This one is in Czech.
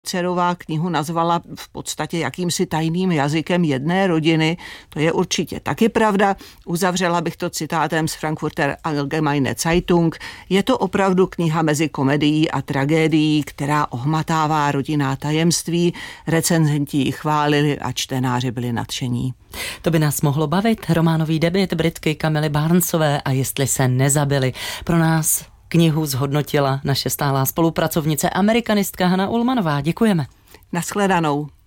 Dcerová knihu nazvala v podstatě jakýmsi tajným jazykem jedné rodiny. To je určitě taky pravda. Uzavřela bych to citátem z Frankfurter Allgemeine Zeitung. Je to opravdu kniha mezi komedií a tragédií, která ohmatává rodinná tajemství. Recenzenti ji chválili a čtenáři byli nadšení. To by nás mohlo bavit. Románový debut Britky Camily Barnesové A jestli se nezabili. Pro nás knihu zhodnotila naše stálá spolupracovnice, amerikanistka Hana Ullmanová. Děkujeme. Nashledanou.